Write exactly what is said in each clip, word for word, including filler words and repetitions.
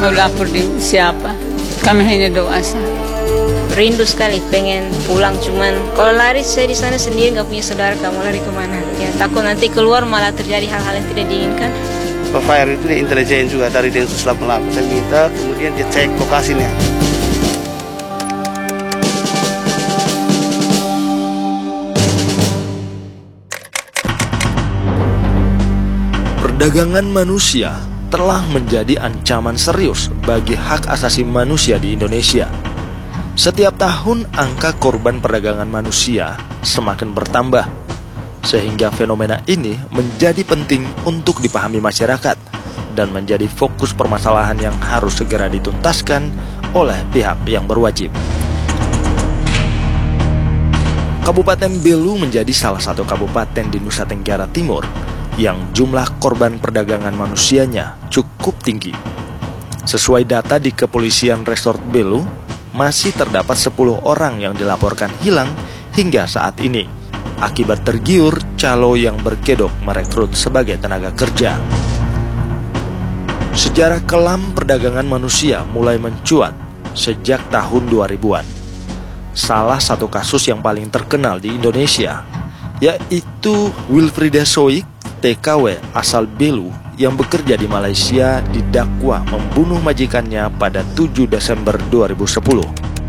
mau lapor di siapa. Kami hanya doa saja. Rindu sekali pengen pulang, cuman kalau lari saya di sana sendiri nggak punya saudara, kamu lari kemana? Ya takut nanti keluar malah terjadi hal-hal yang tidak diinginkan. Pak Fire itu dia intelijen juga dari Densus delapan puluh delapan. Saya minta kemudian dia cek lokasinya. Perdagangan manusia telah menjadi ancaman serius bagi hak asasi manusia di Indonesia. Setiap tahun angka korban perdagangan manusia semakin bertambah, sehingga fenomena ini menjadi penting untuk dipahami masyarakat dan menjadi fokus permasalahan yang harus segera dituntaskan oleh pihak yang berwajib. Kabupaten Belu menjadi salah satu kabupaten di Nusa Tenggara Timur yang jumlah korban perdagangan manusianya cukup tinggi. Sesuai data di Kepolisian Resort Belu, masih terdapat sepuluh orang yang dilaporkan hilang hingga saat ini akibat tergiur calo yang berkedok merekrut sebagai tenaga kerja. Sejarah kelam perdagangan manusia mulai mencuat sejak tahun dua ribuan. Salah satu kasus yang paling terkenal di Indonesia yaitu Wilfrida Soik, T K W asal Belu yang bekerja di Malaysia, didakwa membunuh majikannya pada tujuh Desember dua ribu sepuluh.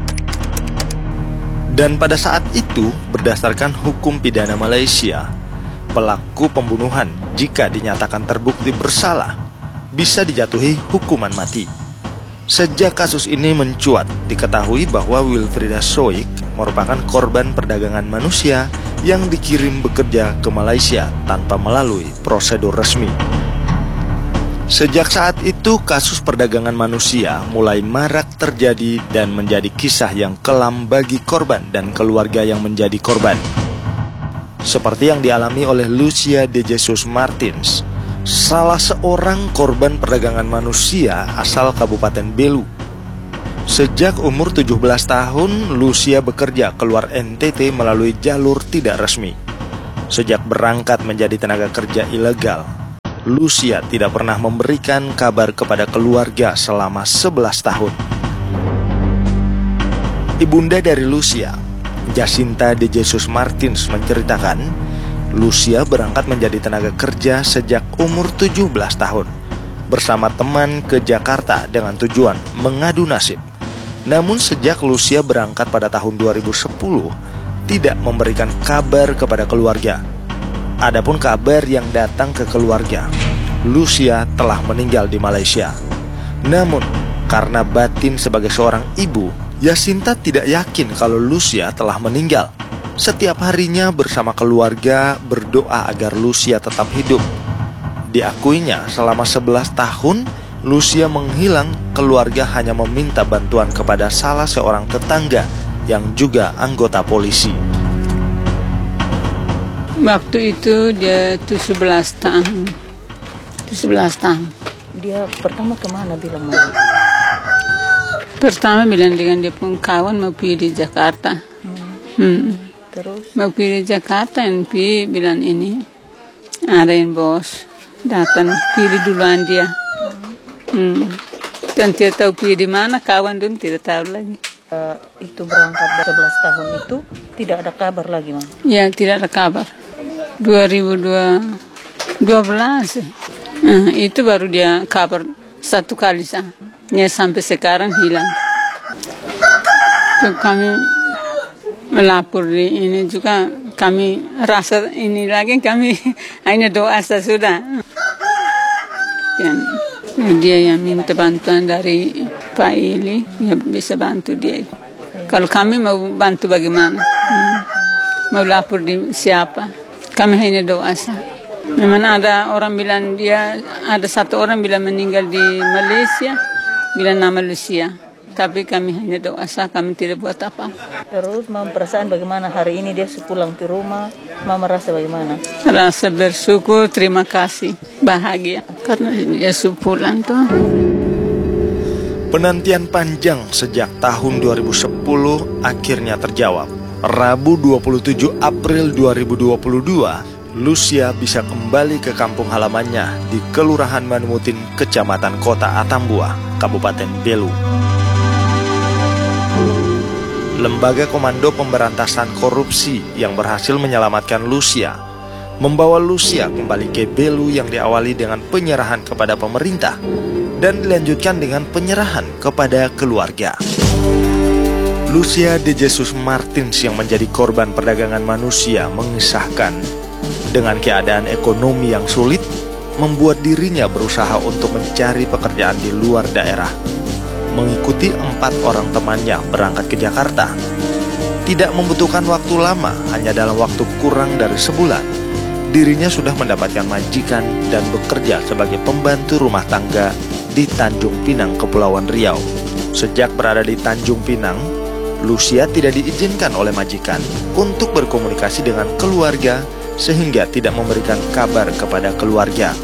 Dan pada saat itu, berdasarkan hukum pidana Malaysia, pelaku pembunuhan jika dinyatakan terbukti bersalah bisa dijatuhi hukuman mati. Sejak kasus ini mencuat, diketahui bahwa Wilfrida Soik merupakan korban perdagangan manusia yang dikirim bekerja ke Malaysia tanpa melalui prosedur resmi. Sejak saat itu, kasus perdagangan manusia mulai marak terjadi dan menjadi kisah yang kelam bagi korban dan keluarga yang menjadi korban. Seperti yang dialami oleh Lucia De Jesus Martins, salah seorang korban perdagangan manusia asal Kabupaten Belu. Sejak umur tujuh belas tahun, Lucia bekerja keluar N T T melalui jalur tidak resmi. Sejak berangkat menjadi tenaga kerja ilegal, Lucia tidak pernah memberikan kabar kepada keluarga selama sebelas tahun. Ibunda dari Lucia, Jacinta De Jesus Martins, menceritakan, Lucia berangkat menjadi tenaga kerja sejak umur tujuh belas tahun bersama teman ke Jakarta dengan tujuan mengadu nasib. Namun sejak Lucia berangkat pada tahun dua ribu sepuluh, tidak memberikan kabar kepada keluarga. Adapun kabar yang datang ke keluarga, Lucia telah meninggal di Malaysia. Namun, karena batin sebagai seorang ibu, Jacinta tidak yakin kalau Lucia telah meninggal. Setiap harinya bersama keluarga berdoa agar Lucia tetap hidup. Diakuinya selama sebelas tahun, Lucia menghilang, keluarga hanya meminta bantuan kepada salah seorang tetangga yang juga anggota polisi. Waktu itu dia tujuh belas tahun. tujuh belas tahun. Dia pertama kemana bilang mau? Pertama bilang dengan dia pun kawan mau pergi di Jakarta. Hmm. Hmm. Terus? Mau pergi di Jakarta, yang pergi bilang ini ada yang bos datang, pilih duluan dia. Hmm. Dan tidak tahu pergi di mana, kawan dulu tidak tahu lagi. Uh, itu berangkat sebelas tahun itu tidak ada kabar lagi, Mam? Ya, tidak ada kabar. dua ribu dua belas uh, itu baru dia kabar satu kali sah. Ya, sampai sekarang hilang. Tuh, kami melapor di ini juga, kami rasa ini lagi, kami hanya doa sudah. Dan dia yang minta bantuan dari Pak Ili, ya bisa bantu dia. Kalau kami mau bantu bagaimana? Hmm. Mau lapor di siapa? Kami hanya doa saja. Memang ada orang bilang dia, ada satu orang bilang meninggal di Malaysia, bilang nama Lucia. Tapi kami hanya doa saja, kami tidak buat apa. Terus Mama perasaan bagaimana hari ini dia pulang ke rumah? Mama rasa bagaimana? Rasa bersyukur, terima kasih, bahagia karena dia pulang tuh. Penantian panjang sejak tahun dua ribu sepuluh akhirnya terjawab. Rabu dua puluh tujuh April dua ribu dua puluh dua, Lucia bisa kembali ke kampung halamannya di Kelurahan Manumutin, Kecamatan Kota Atambua, Kabupaten Belu. Lembaga Komando Pemberantasan Korupsi yang berhasil menyelamatkan Lucia membawa Lucia kembali ke Belu yang diawali dengan penyerahan kepada pemerintah dan dilanjutkan dengan penyerahan kepada keluarga. Lucia de Jesus Martins yang menjadi korban perdagangan manusia mengisahkan, dengan keadaan ekonomi yang sulit, membuat dirinya berusaha untuk mencari pekerjaan di luar daerah. Mengikuti empat orang temannya berangkat ke Jakarta. Tidak membutuhkan waktu lama, hanya dalam waktu kurang dari sebulan, dirinya sudah mendapatkan majikan dan bekerja sebagai pembantu rumah tangga di Tanjung Pinang, Kepulauan Riau. Sejak berada di Tanjung Pinang, Lucia tidak diizinkan oleh majikan untuk berkomunikasi dengan keluarga, sehingga tidak memberikan kabar kepada keluarga.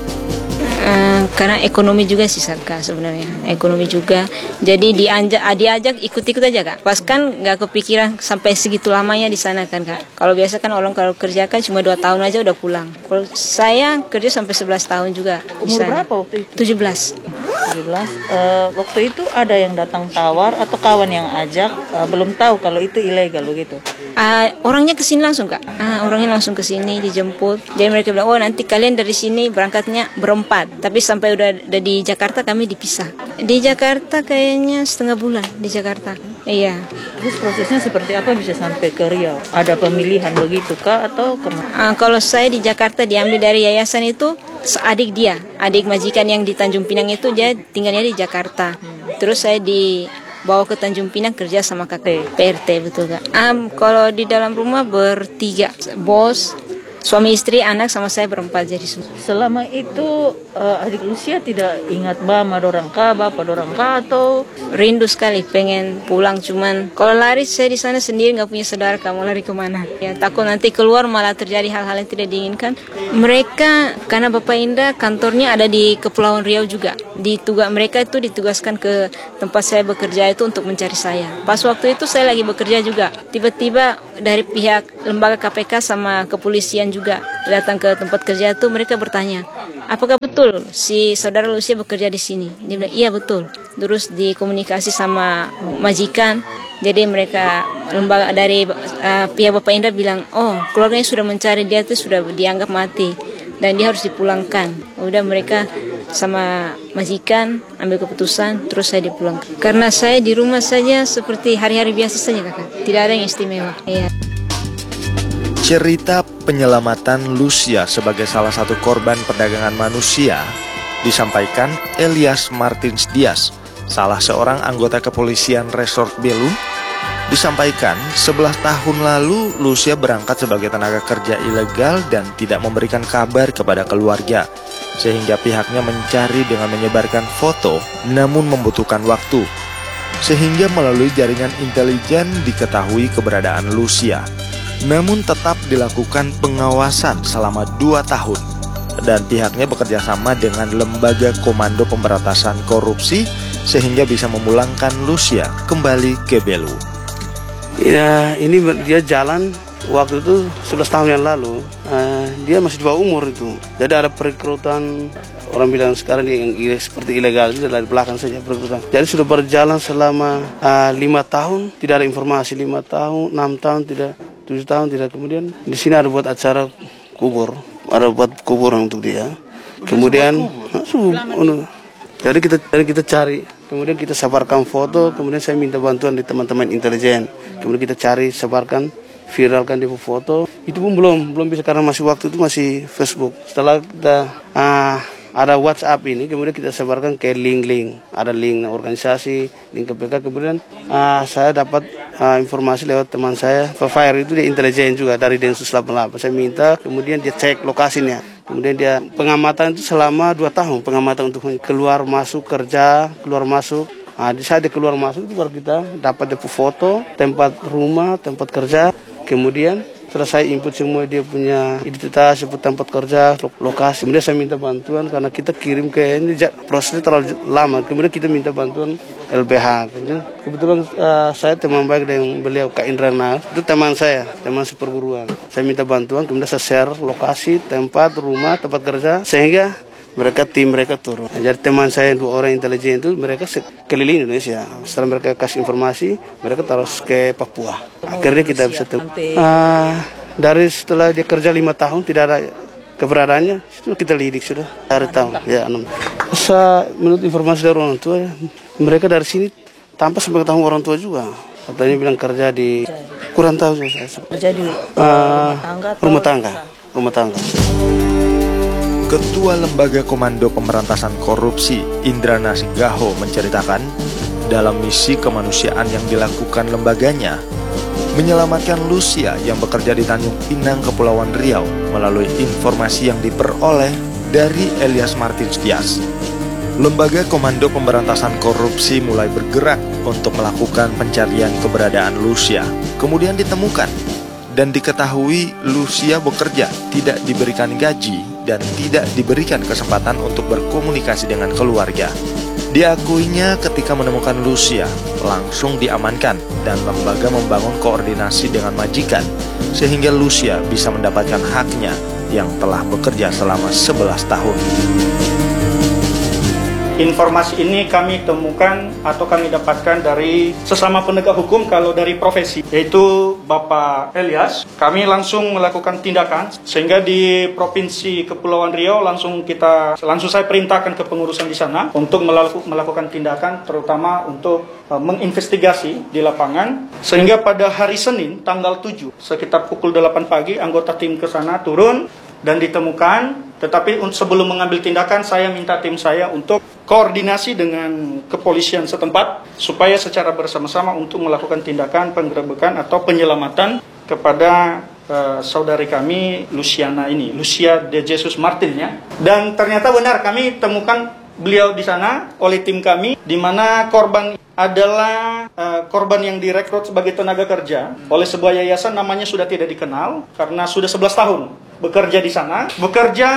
Uh, karena ekonomi juga sih Kak, sebenarnya ekonomi juga, jadi diajak diajak ikut-ikut aja Kak. Pas kan nggak kepikiran sampai segitu lamanya di sana kan Kak. Kalau biasa kan orang kalau kerja kan cuma dua tahun aja udah pulang. Kalau saya kerja sampai sebelas tahun juga. Umur berapa waktu itu? tujuh belas. tujuh belas. Uh, waktu itu ada yang datang tawar atau kawan yang ajak, uh, belum tahu kalau itu ilegal begitu. Uh, orangnya kesini langsung Kak. Uh, orangnya langsung kesini dijemput. Jadi mereka bilang, oh nanti kalian dari sini berangkatnya berempat. Tapi sampai udah, udah di Jakarta kami dipisah. Di Jakarta kayaknya setengah bulan di Jakarta. Iya. Terus prosesnya seperti apa bisa sampai ke Riau? Ada pemilihan begitu kah atau kemana? Uh, kalau saya di Jakarta diambil dari yayasan itu adik dia, adik majikan yang di Tanjung Pinang itu dia tinggalnya di Jakarta. Terus saya dibawa ke Tanjung Pinang kerja sama kakak P R T, betul Kak. Um, kalau di dalam rumah bertiga, bos, suami istri, anak sama saya berempat jadi semua. Selama itu uh, adik Lucia tidak ingat mama dorang kah, bapak dorang kah atau rindu sekali pengen pulang, cuman kalau lari saya di sana sendiri nggak punya saudara, kamu lari kemana? Ya takut nanti keluar malah terjadi hal-hal yang tidak diinginkan. Mereka karena Bapak Indah kantornya ada di Kepulauan Riau juga. Di tugas mereka itu ditugaskan ke tempat saya bekerja itu untuk mencari saya. Pas waktu itu saya lagi bekerja juga. Tiba-tiba dari pihak lembaga K P K sama kepolisian juga datang ke tempat kerja itu, mereka bertanya, apakah betul si saudara Lucia bekerja di sini? Dia bilang, iya betul. Terus dikomunikasi sama majikan, jadi mereka lembaga dari uh, pihak Bapak Indra bilang, oh keluarganya sudah mencari dia, itu sudah dianggap mati dan dia harus dipulangkan. Udah mereka sama majikan ambil keputusan, terus saya dipulangkan. Karena saya di rumah saja seperti hari-hari biasa saja Kakak, tidak ada yang istimewa. Iya. Cerita penyelamatan Lucia sebagai salah satu korban perdagangan manusia disampaikan Elias Martins Dias, salah seorang anggota kepolisian Resort Belu. Disampaikan sebelas tahun lalu Lucia berangkat sebagai tenaga kerja ilegal dan tidak memberikan kabar kepada keluarga, sehingga pihaknya mencari dengan menyebarkan foto namun membutuhkan waktu, sehingga melalui jaringan intelijen diketahui keberadaan Lucia. Namun tetap dilakukan pengawasan selama dua tahun dan pihaknya bekerja sama dengan Lembaga Komando Pemberantasan Korupsi sehingga bisa memulangkan Lucia kembali ke Belu. Ya, ini dia jalan waktu itu sebelas tahun yang lalu. Uh, dia masih di bawah umur itu. Jadi ada perekrutan, orang bilang sekarang dia yang seperti ilegal, itu dari belakang saja perekrutan. Jadi sudah berjalan selama uh, lima tahun, tidak ada informasi. Lima tahun, enam tahun tidak, tujuh tahun tidak. Kemudian di sini ada buat acara kubur, ada buat kuburan untuk dia. Kemudian, uh, jadi kita jadi kita cari. Kemudian kita sebarkan foto, kemudian saya minta bantuan di teman-teman intelijen. Kemudian kita cari, sebarkan, viralkan dia foto. Itu pun belum belum bisa karena masih waktu itu masih Facebook. Setelah kita uh, ada WhatsApp ini, kemudian kita sebarkan ke link-link. Ada link organisasi, link K P K. Kemudian uh, saya dapat uh, informasi lewat teman saya, Fire itu dia intelijen juga dari Densus delapan puluh delapan. Saya minta, kemudian dia cek lokasinya. Kemudian dia pengamatan itu selama dua tahun, pengamatan untuk keluar masuk kerja, keluar masuk. Nah, di saat dia keluar masuk itu baru kita dapat dia foto, tempat rumah, tempat kerja. Kemudian selesai input semua dia punya identitas, input tempat kerja, lokasi. Kemudian saya minta bantuan karena kita kirim ke ini prosesnya terlalu lama. Kemudian kita minta bantuan L B H. Kebetulan uh, saya teman baik dengan beliau Kak Indrana, itu teman saya, teman seperguruan. Saya minta bantuan, kemudian saya share lokasi, tempat, rumah, tempat kerja, sehingga mereka tim mereka turun. Jadi teman saya dua orang intelijen itu mereka keliling Indonesia. Setelah mereka kasih informasi, mereka taruh ke Papua. Akhirnya kita bisa tuh. Uh, dari setelah dia kerja lima tahun tidak ada keberadaannya, itu kita lidik sudah dari tahun ya enam. Saya menurut informasi dari orang tua, mereka dari sini tanpa sampai ketemu orang tua juga. Katanya bilang kerja di kurang tahu saya. Kerja di uh, rumah tangga. Rumah tangga. Ketua Lembaga Komando Pemberantasan Korupsi Indrana Gaho menceritakan dalam misi kemanusiaan yang dilakukan lembaganya menyelamatkan Lucia yang bekerja di Tanjung Pinang, Kepulauan Riau melalui informasi yang diperoleh dari Elias Martins Dias. Lembaga Komando Pemberantasan Korupsi mulai bergerak untuk melakukan pencarian keberadaan Lucia. Kemudian ditemukan dan diketahui Lucia bekerja, tidak diberikan gaji dan tidak diberikan kesempatan untuk berkomunikasi dengan keluarga. Diakuinya ketika menemukan Lucia, langsung diamankan dan lembaga membangun koordinasi dengan majikan sehingga Lucia bisa mendapatkan haknya yang telah bekerja selama sebelas tahun. Informasi ini kami temukan atau kami dapatkan dari sesama penegak hukum kalau dari profesi, yaitu Bapak Elias. Kami langsung melakukan tindakan sehingga di Provinsi Kepulauan Riau langsung kita langsung saya perintahkan ke pengurusan di sana untuk melakukan tindakan, terutama untuk uh, menginvestigasi di lapangan, sehingga pada hari Senin tanggal tujuh sekitar pukul delapan pagi anggota tim ke sana turun dan ditemukan. Tetapi sebelum mengambil tindakan, saya minta tim saya untuk koordinasi dengan kepolisian setempat supaya secara bersama-sama untuk melakukan tindakan penggerebekan atau penyelamatan kepada uh, saudari kami Luciana ini, Lucia de Jesus Martin ya. Dan ternyata benar kami temukan beliau di sana oleh tim kami, di mana korban adalah uh, korban yang direkrut sebagai tenaga kerja oleh sebuah yayasan, namanya sudah tidak dikenal karena sudah sebelas tahun bekerja di sana, bekerja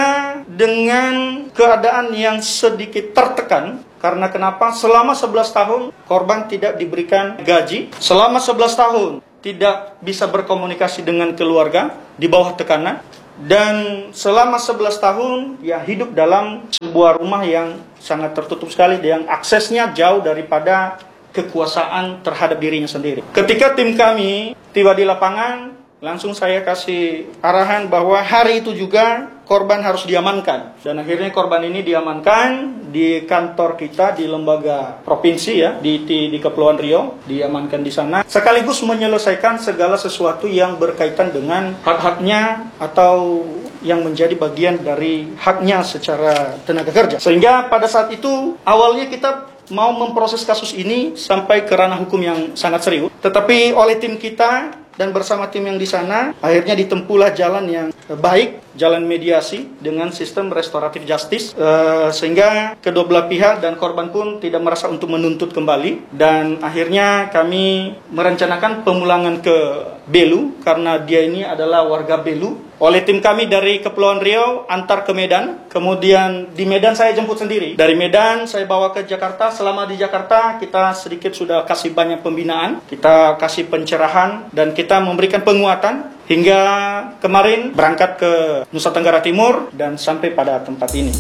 dengan keadaan yang sedikit tertekan. Karena kenapa? Selama sebelas tahun korban tidak diberikan gaji, selama sebelas tahun tidak bisa berkomunikasi dengan keluarga di bawah tekanan, dan selama sebelas tahun ya hidup dalam sebuah rumah yang sangat tertutup sekali, yang aksesnya jauh daripada kekuasaan terhadap dirinya sendiri. Ketika tim kami tiba di lapangan, langsung saya kasih arahan bahwa hari itu juga korban harus diamankan. Dan akhirnya korban ini diamankan di kantor kita di lembaga provinsi ya, di, di, di Kepulauan Riau, diamankan di sana. Sekaligus menyelesaikan segala sesuatu yang berkaitan dengan hak-haknya atau yang menjadi bagian dari haknya secara tenaga kerja. Sehingga pada saat itu awalnya kita mau memproses kasus ini sampai ke ranah hukum yang sangat serius. Tetapi oleh tim kita dan bersama tim yang di sana, akhirnya ditempuhlah jalan yang baik, jalan mediasi dengan sistem restoratif justice, uh, sehingga kedua belah pihak dan korban pun tidak merasa untuk menuntut kembali. Dan akhirnya kami merencanakan pemulangan ke Belu, karena dia ini adalah warga Belu. Oleh tim kami dari Kepulauan Riau antar ke Medan, kemudian di Medan saya jemput sendiri. Dari Medan saya bawa ke Jakarta. Selama di Jakarta kita sedikit sudah kasih banyak pembinaan, kita kasih pencerahan, dan kita memberikan penguatan hingga kemarin berangkat ke Nusa Tenggara Timur dan sampai pada tempat ini.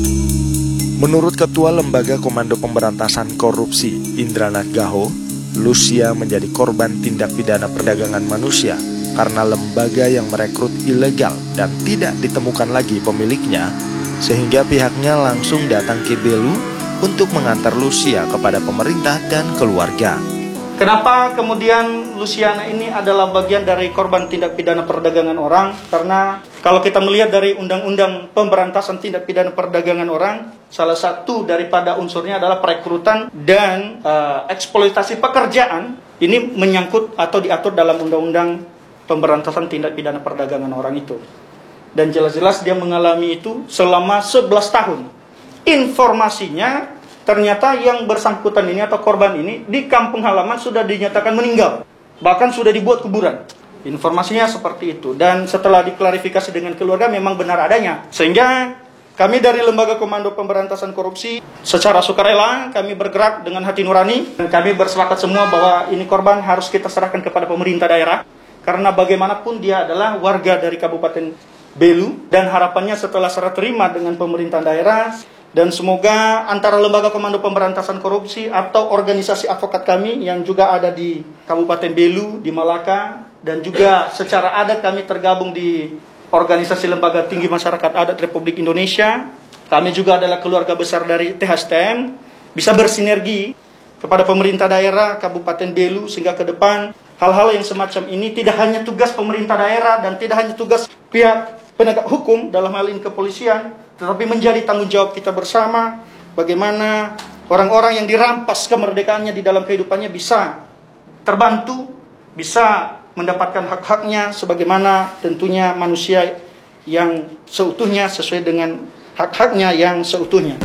Menurut Ketua Lembaga Komando Pemberantasan Korupsi Indrana Gaho, Lucia menjadi korban tindak pidana perdagangan manusia karena lembaga yang merekrut ilegal dan tidak ditemukan lagi pemiliknya, sehingga pihaknya langsung datang ke Belu untuk mengantar Lucia kepada pemerintah dan keluarga. Kenapa kemudian Luciana ini adalah bagian dari korban tindak pidana perdagangan orang? Karena kalau kita melihat dari Undang-Undang Pemberantasan Tindak Pidana Perdagangan Orang, salah satu daripada unsurnya adalah perekrutan dan uh, eksploitasi pekerjaan. Ini menyangkut atau diatur dalam Undang-Undang Pemberantasan Tindak Pidana Perdagangan Orang itu. Dan jelas-jelas dia mengalami itu selama sebelas tahun. Informasinya ternyata yang bersangkutan ini atau korban ini di kampung halaman sudah dinyatakan meninggal. Bahkan sudah dibuat kuburan. Informasinya seperti itu. Dan setelah diklarifikasi dengan keluarga memang benar adanya. Sehingga kami dari Lembaga Komando Pemberantasan Korupsi secara sukarela kami bergerak dengan hati nurani. Dan kami bersepakat semua bahwa ini korban harus kita serahkan kepada pemerintah daerah. Karena bagaimanapun dia adalah warga dari Kabupaten Belu. Dan harapannya setelah serah terima dengan pemerintah daerah, dan semoga antara Lembaga Komando Pemberantasan Korupsi atau organisasi advokat kami yang juga ada di Kabupaten Belu, di Malaka, dan juga secara adat kami tergabung di Organisasi Lembaga Tinggi Masyarakat Adat Republik Indonesia. Kami juga adalah keluarga besar dari T H S T M, bisa bersinergi kepada pemerintah daerah Kabupaten Belu sehingga ke depan hal-hal yang semacam ini tidak hanya tugas pemerintah daerah dan tidak hanya tugas pihak penegak hukum dalam hal ini kepolisian, tetapi menjadi tanggung jawab kita bersama bagaimana orang-orang yang dirampas kemerdekaannya di dalam kehidupannya bisa terbantu, bisa mendapatkan hak-haknya sebagaimana tentunya manusia yang seutuhnya sesuai dengan hak-haknya yang seutuhnya.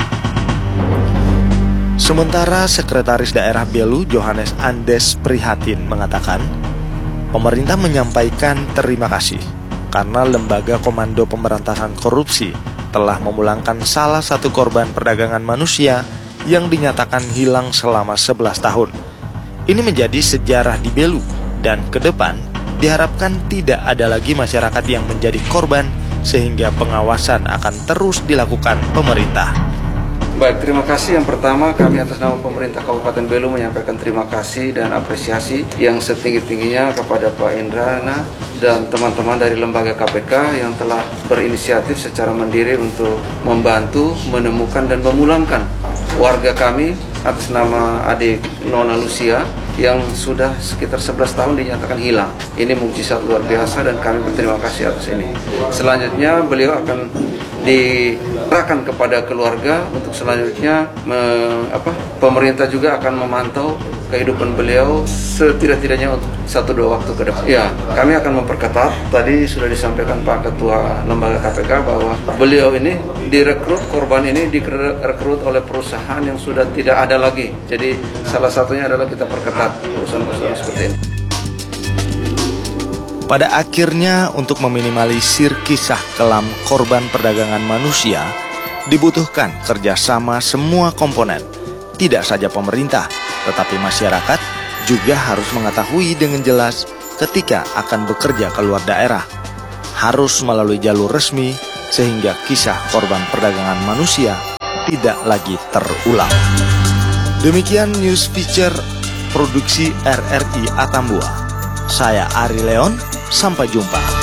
Sementara Sekretaris Daerah Belu Johannes Andes Prihatin mengatakan, pemerintah menyampaikan terima kasih karena Lembaga Komando Pemberantasan Korupsi telah memulangkan salah satu korban perdagangan manusia yang dinyatakan hilang selama sebelas tahun. Ini menjadi sejarah di Belu, dan ke depan diharapkan tidak ada lagi masyarakat yang menjadi korban sehingga pengawasan akan terus dilakukan pemerintah. Baik, terima kasih. Yang pertama, kami atas nama pemerintah Kabupaten Belu menyampaikan terima kasih dan apresiasi yang setinggi-tingginya kepada Pak Indrana dan teman-teman dari lembaga K P K yang telah berinisiatif secara mandiri untuk membantu, menemukan dan memulangkan warga kami atas nama adik Nona Lucia yang sudah sekitar sebelas tahun dinyatakan hilang. Ini mukjizat luar biasa dan kami berterima kasih atas ini. Selanjutnya beliau akan diserahkan kepada keluarga untuk selanjutnya me, apa, pemerintah juga akan memantau kehidupan beliau setidak-tidaknya untuk satu dua waktu ke depan. Ya, kami akan memperketat. Tadi sudah disampaikan Pak Ketua Lembaga K P K bahwa beliau ini direkrut, korban ini direkrut oleh perusahaan yang sudah tidak ada lagi. Jadi salah satunya adalah kita perketat perusahaan-perusahaan seperti ini. Pada akhirnya, untuk meminimalisir kisah kelam korban perdagangan manusia, dibutuhkan kerjasama semua komponen, tidak saja pemerintah, tetapi masyarakat juga harus mengetahui dengan jelas ketika akan bekerja keluar daerah. Harus melalui jalur resmi, sehingga kisah korban perdagangan manusia tidak lagi terulang. Demikian news feature produksi R R I Atambua. Saya Ari Leon. Sampai jumpa.